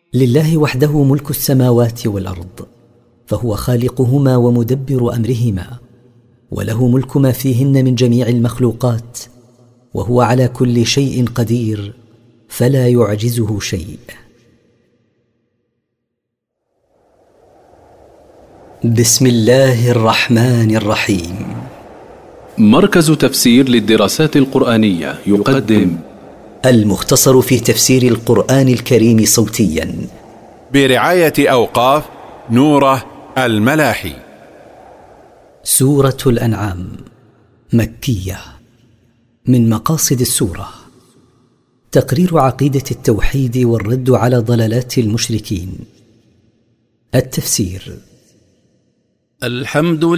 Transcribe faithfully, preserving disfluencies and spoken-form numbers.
لله وحده ملك السماوات والأرض، فهو خالقهما ومدبر أمرهما، وله ملك ما فيهن من جميع المخلوقات، وهو على كل شيء قدير، فلا يعجزه شيء. بسم الله الرحمن الرحيم. مركز تفسير للدراسات القرآنية يقدم المختصر في تفسير القرآن الكريم صوتيا برعاية أوقاف نوره الملاحي. سورة الأنعام مكية. من مقاصد السورة تقرير عقيدة التوحيد والرد على ضلالات المشركين. التفسير: الحمد